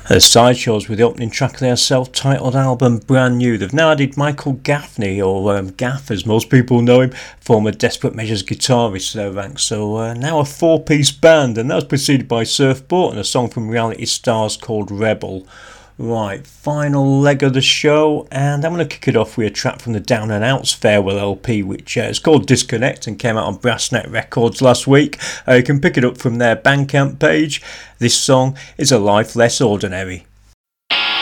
The Sideshows with the opening track of their self-titled album Brand New. They've now added Michael Gaffney, or Gaff as most people know him, former Desperate Measures guitarist to their ranks. So now a four-piece band, and that was preceded by Surfboard and a song from Reality Stars called Rebel. Right, final leg of the show, and I'm going to kick it off with a track from the Down and Outs farewell LP, which is called Disconnect and came out on Brassnet Records last week. You can pick it up from their Bandcamp page. This song is A Life Less Ordinary.